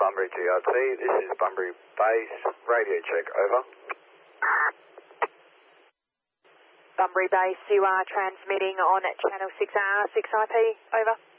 Bunbury GRT, this is Bunbury Base, radio check, over. Bunbury Base, you are transmitting on channel 6R, 6IP, over.